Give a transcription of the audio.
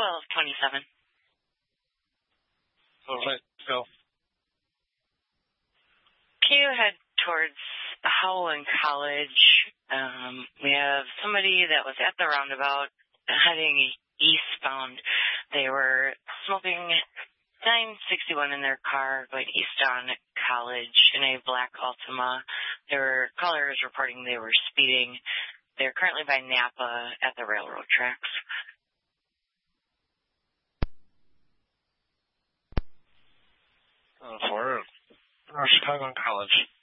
1227. All right, go. Can you head towards Howell and College? We have somebody that was at the roundabout heading eastbound. They were smoking 961 in their car going east on College in a black Altima. Their caller is reporting they were speeding. They're currently by Napa at the railroad tracks. For Chicago and College.